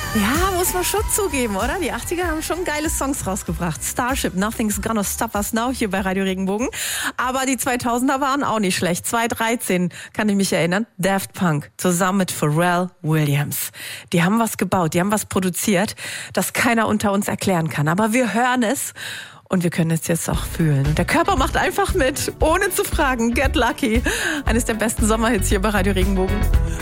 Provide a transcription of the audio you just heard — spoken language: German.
Ja, muss man schon zugeben, oder? Die 80er haben schon geile Songs rausgebracht. Starship, Nothing's Gonna Stop Us Now hier bei Radio Regenbogen. Aber die 2000er waren auch nicht schlecht. 2013 kann ich mich erinnern. Daft Punk zusammen mit Pharrell Williams. Die haben was gebaut, die haben was produziert, das keiner unter uns erklären kann. Aber wir hören es. Und wir können es jetzt auch fühlen. Und der Körper macht einfach mit, ohne zu fragen. Get Lucky. Eines der besten Sommerhits hier bei Radio Regenbogen.